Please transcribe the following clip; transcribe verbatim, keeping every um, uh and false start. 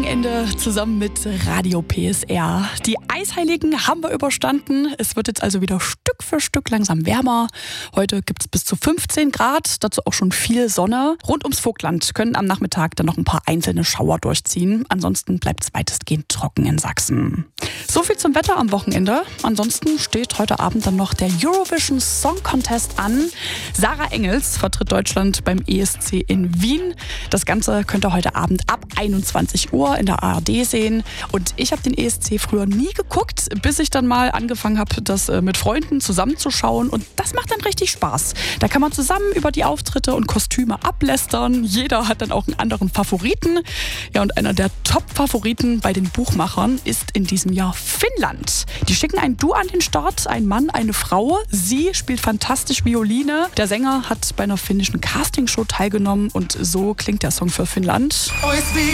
Wochenende zusammen mit Radio P S R. Die Eisheiligen haben wir überstanden. Es wird jetzt also wieder Stück für Stück langsam wärmer. Heute gibt es bis zu fünfzehn Grad, dazu auch schon viel Sonne. Rund ums Vogtland können am Nachmittag dann noch ein paar einzelne Schauer durchziehen. Ansonsten bleibt es weitestgehend trocken in Sachsen. So viel zum Wetter am Wochenende. Ansonsten steht heute Abend dann noch der Eurovision Song Contest an. Sarah Engels vertritt Deutschland beim E S C in Wien. Das Ganze könnt ihr heute Abend ab einundzwanzig Uhr in der A R D sehen. Und ich habe den E S C früher nie geguckt, bis ich dann mal angefangen habe, das mit Freunden zusammenzuschauen. Und das macht dann richtig Spaß. Da kann man zusammen über die Auftritte und Kostüme ablästern. Jeder hat dann auch einen anderen Favoriten. Ja, und einer der Top-Favoriten bei den Buchmachern ist in diesem Jahr Finnland. Die schicken ein Duo an den Start, ein Mann, eine Frau. Sie spielt fantastisch Violine. Der Sänger hat bei einer finnischen Castingshow teilgenommen und so klingt der Song für Finnland.